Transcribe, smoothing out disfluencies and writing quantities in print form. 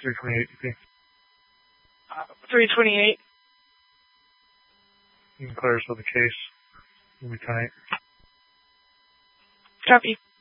328 DP. 328. You can clear us with the case. You'll be tight. Copy.